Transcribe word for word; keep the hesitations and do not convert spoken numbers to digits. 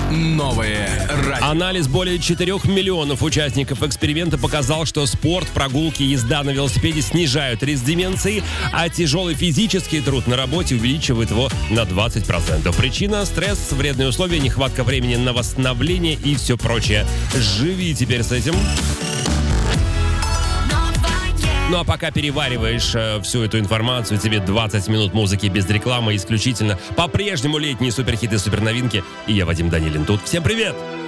Новое радио. Анализ более четырех миллионов участников эксперимента показал, что спорт, прогулки, езда на велосипеде снижают риск деменции, а тяжелый физический труд на работе увеличивает его на двадцать процентов. Причина – стресс, вредные условия, нехватка времени на восстановление и все прочее. Живи теперь с этим. Ну а пока перевариваешь э, всю эту информацию, тебе двадцать минут музыки без рекламы, исключительно по-прежнему летние суперхиты, суперновинки. И я, Вадим Данилин, тут. Всем привет!